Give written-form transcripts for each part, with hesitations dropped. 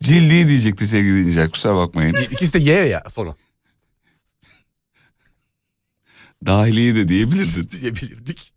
Cildi diyecekti sevgili dinleyiciler, kusura bakmayın. İkisi de Y ya sonu. Dahiliye de diyebilirdin. Diyebilirdik.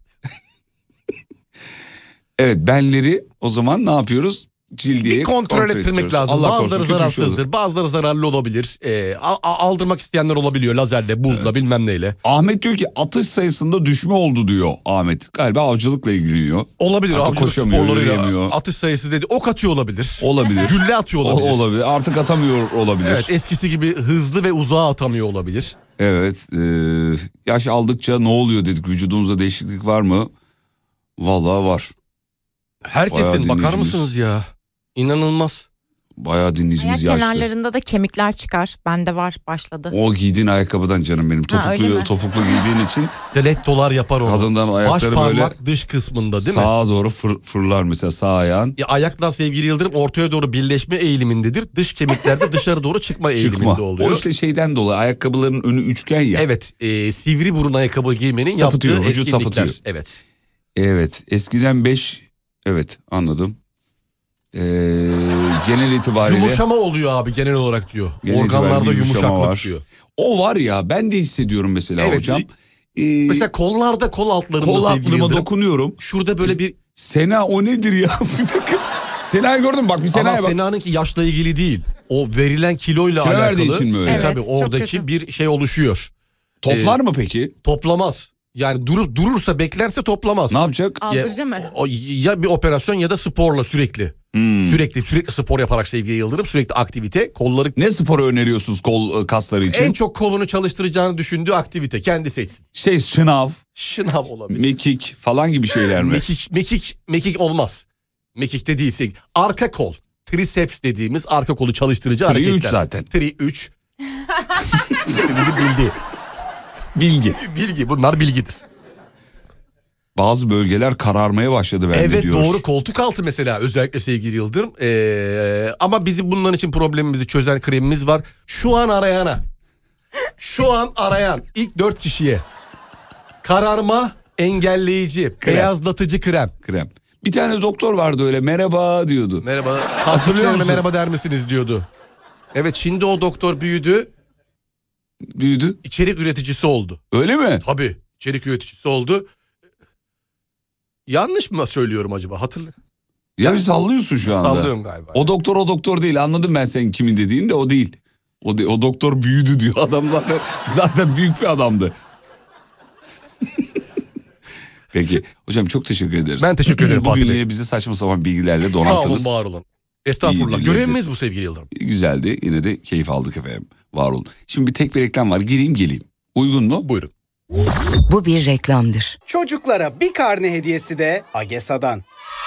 Evet, benleri o zaman ne yapıyoruz? Cildiye bir kontrol ettirmek lazım. Allah bazıları korusun, zararsızdır, bazıları zararlı olabilir. Aldırmak isteyenler olabiliyor lazerle, buzla, evet. Bilmem neyle. Ahmet diyor ki atış sayısında düşme oldu diyor Ahmet. Galiba avcılıkla ilgileniyor. Olabilir. Artık koşamıyor, yürüyemiyor. Atış sayısı dedi. Ok atıyor olabilir. Olabilir. Gülle atıyor olabilir. Olabilir. Artık atamıyor olabilir. Evet, eskisi gibi hızlı ve uzağa atamıyor olabilir. Evet. Yaş aldıkça ne oluyor dedik. Vücudunuzda değişiklik var mı? Vallahi var. Herkesin, bakar mısınız ya? İnanılmaz. Bayağı dinleyicimiz yaşlı. Ayak kenarlarında da kemikler çıkar. Bende var, başladı. O giydiğin ayakkabıdan canım benim. Topuklu giydiğin için. Stilettolar yapar onu. Kadından ayakları baş böyle. Baş parmak dış kısmında değil mi? Sağa doğru fırlar mesela, sağ ayağın. Ayaklar sevgili Yıldırım ortaya doğru birleşme eğilimindedir. Dış kemikler de dışarı doğru çıkma eğiliminde oluyor. O işte şeyden dolayı, ayakkabıların önü üçgen ya. Evet, sivri burun ayakkabı giymenin sapıtıyor, yaptığı vücut etkinlikler. Sapıtıyor. Evet. Evet, eskiden 5, evet anladım. Genel itibariyle yumuşama oluyor abi genel olarak diyor. Organlarda yumuşaklık diyor. O var ya, ben de hissediyorum mesela, evet, hocam. Mesela kollarda, kol altlarında kol altlarıma dokunuyorum. Şurada böyle bir Sena, o nedir ya? Sena'yı gördün mü? Bak bir Sena'ya bak. Sena'nınki yaşla ilgili değil. O verilen kiloyla kilo alakalı. Verdiği için mi öyle? Evet, tabii oradaki bir şey oluşuyor. Toplar mı peki? Toplamaz. Yani durursa, beklerse toplamaz. Ne yapacak? Aldırıcı mı? Ya bir operasyon ya da sporla sürekli. Sürekli spor yaparak sevgili Yıldırım, sürekli aktivite, kolları. Ne sporu öneriyorsunuz kol kasları için? En çok kolunu çalıştıracağını düşündüğü aktivite, kendi seçsin. Şınav. Şınav olabilir. Mekik falan gibi şeyler mi? Mekik olmaz. Mekikte değilse arka kol. Triceps dediğimiz arka kolu çalıştırıcı hareketler. Tri 3 zaten. Tri 3. Bildi. Bilgi, bunlar bilgidir. Bazı bölgeler kararmaya başladı bende, evet, diyor. Evet, doğru, koltuk altı mesela, özellikle sevgili Yıldırım. Ama bizim bunların için problemimizi çözen kremimiz var. Şu an arayan ilk 4 kişiye kararma engelleyici, beyazlatıcı krem. Bir tane doktor vardı öyle, merhaba diyordu. Merhaba. Hatırlıyor musun? Merhaba der misiniz diyordu. Evet, şimdi o doktor büyüdü. İçerik üreticisi oldu. Öyle mi? Tabii, içerik üreticisi oldu. Yanlış mı söylüyorum acaba? Hatırla. Ya sallıyorsun şu anda. Sallıyorum galiba. O doktor değil, anladım ben senin kimin dediğini de, o değil. O doktor büyüdü diyor. Adam zaten büyük bir adamdı. Peki hocam, çok teşekkür ederiz. Ben teşekkür ederim. Bugün yine bize saçma sapan bilgilerle donattınız. Sağ olun, var olun. Estağfurullah. Görevimiz bu sevgili Yıldırım. Güzeldi. Yine de keyif aldık efendim. Var olun. Şimdi bir reklam var. Gireyim geleyim. Uygun mu? Buyurun. Bu bir reklamdır. Çocuklara bir karne hediyesi de AGESA'dan.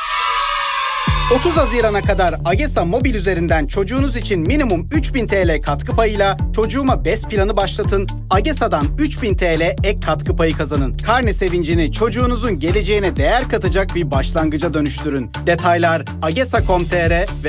30 Haziran'a kadar AGESA mobil üzerinden çocuğunuz için minimum 3000 TL katkı payıyla Çocuğuma BES planı başlatın. AGESA'dan 3000 TL ek katkı payı kazanın. Karne sevincini çocuğunuzun geleceğine değer katacak bir başlangıca dönüştürün. Detaylar agesa.com.tr ve